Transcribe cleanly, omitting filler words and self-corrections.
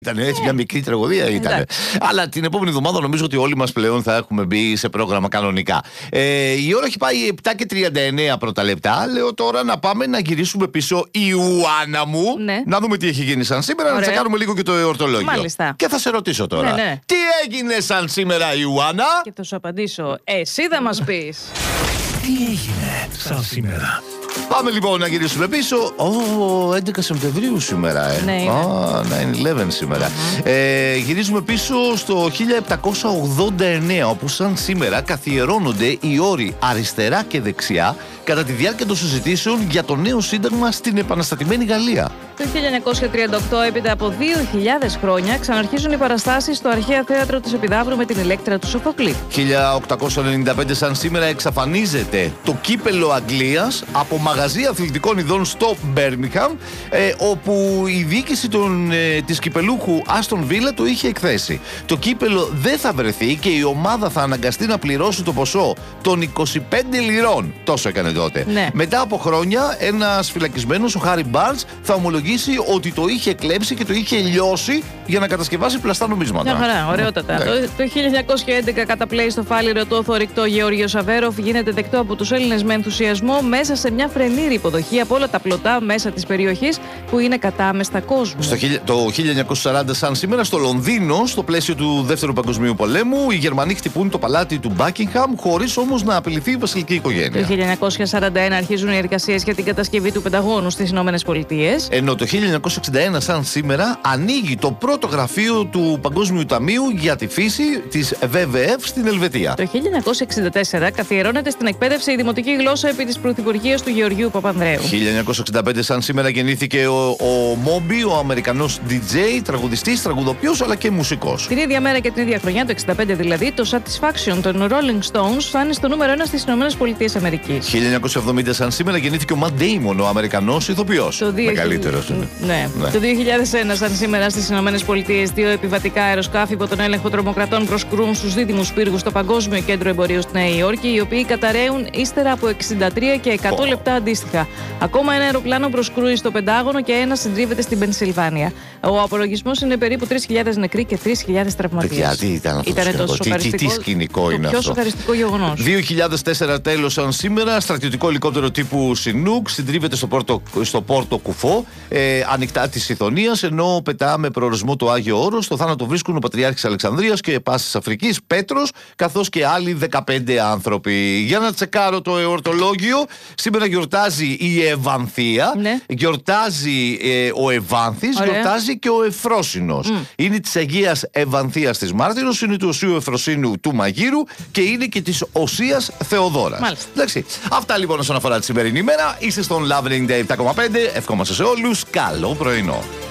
Ήταν έτσι μια μικρή τραγωδία ήταν. Αλλά την επόμενη εβδομάδα νομίζω ότι όλοι μας πλέον θα έχουμε μπει σε πρόγραμμα κανονικά. Η ώρα έχει πάει 7:39 πρώτα λεπτά. Λέω τώρα να πάμε να γυρίσουμε πίσω η Ιουάννα μου. Ναι. Να δούμε τι έχει γίνει σαν σήμερα. Ωραία. Να τσεκάρουμε λίγο και το εορτολόγιο. Μάλιστα. Και θα σε ρωτήσω τώρα. Ναι. Τι έγινε σαν σήμερα η Ιουάννα? Και θα σου απαντήσω. Εσύ θα μας πεις. Τι έγινε σαν σήμερα? Πάμε λοιπόν να γυρίσουμε πίσω. 11 Σεπτεμβρίου σήμερα. Ναι, είναι. 9/11 σήμερα. Γυρίζουμε πίσω στο 1789, όπου σαν σήμερα καθιερώνονται οι όροι αριστερά και δεξιά κατά τη διάρκεια των συζητήσεων για το νέο σύνταγμα στην επαναστατημένη Γαλλία. Το 1938, έπειτα από 2.000 χρόνια, ξαναρχίζουν οι παραστάσεις στο αρχαίο θέατρο της Επιδαύρου με την Ηλέκτρα του Σοφοκλή. 1895 σαν σήμερα εξαφανίζεται το κύπελο Αγγλίας από μαγαζί αθλητικών ειδών στο Μπέρμιγχαμ, όπου η διοίκηση της κυπελούχου Άστον Βίλα το είχε εκθέσει. Το κύπελο δεν θα βρεθεί και η ομάδα θα αναγκαστεί να πληρώσει το ποσό των 25 λιρών. Τόσο έκανε τότε. Ναι. Μετά από χρόνια, ένας φυλακισμένος, ο Χάρι Μπάρτς, θα ομολογήσει ότι το είχε κλέψει και το είχε λιώσει για να κατασκευάσει πλαστά νομίσματα. Μια χαρά, ωραιότατα. Το 1911, καταπλέει στο φάληρο το θωρηκτό Γεώργιο Σαβέροφ, γίνεται δεκτό από τους Έλληνες με ενθουσιασμό μέσα σε μια φρενήρη υποδοχή από όλα τα πλωτά μέσα της περιοχής που είναι κατάμεστα κόσμου. Το 1940 σαν σήμερα στο Λονδίνο, στο πλαίσιο του Δεύτερου Παγκοσμίου Πολέμου, οι Γερμανοί χτυπούν το παλάτι του Μπάκιγχαμ χωρίς όμως να απειληθεί η βασιλική οικογένεια. Το 1941 αρχίζουν οι εργασίες για την κατασκευή του Πενταγώνου στις Ηνωμένες Πολιτείες. Ενώ το 1961 σαν σήμερα ανοίγει το πρώτο γραφείο του Παγκόσμιου Ταμείου για τη φύση της WWF στην Ελβετία. Το 1964 καθιερώνεται στην εκπαίδευση η δημοτική γλώσσα επί της πρωθυπουργίας του Γεωργίου Παπανδρέου. 1965 σαν σήμερα γεννήθηκε ο Μόμπι, ο Αμερικανός DJ, τραγουδιστής, τραγουδοποιός αλλά και μουσικός. Την ίδια μέρα και την ίδια χρονιά, το 65 δηλαδή, το Satisfaction των Rolling Stones φτάνει στο νούμερο 1 στις Ηνωμένες Πολιτείες Αμερικής. 1970 σαν σήμερα γεννήθηκε ο Matt Damon, ο Αμερικανός ηθοποιός. Μεγαλύτερος είναι. Ναι. Το 2001 σαν σήμερα στις Ηνωμένες Πολιτείες, δύο επιβατικά αεροσκάφη υπό τον έλεγχο τρομοκρατών προσκρούν στους δίδυμους πύργους στο Παγκόσμιο Κέντρο Εμπορίου στη Νέα Υόρκη, οι οποίοι καταραίουν ύστερα από 63 και 100 λεπτά αντίστοιχα. Ακόμα ένα αεροπλάνο προσκρούει στο Πεντάγωνο και ένα συντρίβεται στην Πενσιλβάνια. Ο απολογισμός είναι περίπου 3.000 νεκροί και 3.000 τραυματίες. Τι ήταν αυτό τι σκηνικό είναι αυτό? Πιο σοκαριστικό γεγονός. 2004 τέλος σαν σήμερα, στρατιωτικό ελικόπτερο τύπου Σινούκ συντρίβεται στο πόρτο Κουφό, ανοιχτά της Ιθωνίας, ενώ πετά με προορισμό το Άγιο Όρος. Στο θάνατο βρίσκουν ο Πατριάρχης Αλεξανδρίας και Πάσης Αφρικής Πέτρος, καθώς και άλλοι 15 άνθρωποι. Για να τσεκάρω το εορτολόγιο, σήμερα γιορτάζει η Ευανθία, ναι. Γιορτάζει ο Ευάνθης, γιορτάζει και ο Εφρόσινος. Είναι της Αγίας Ευανθίας της Μάρτυρος, είναι του Οσίου Εφροσίνου του Μαγείρου και είναι και της Οσίας Θεοδόρας. Εντάξει. Αυτά λοιπόν όσον αφορά τη σημερινή ημέρα. Είστε στον Loving Day 7,5. Ευχόμαστε σε όλους καλό πρωινό.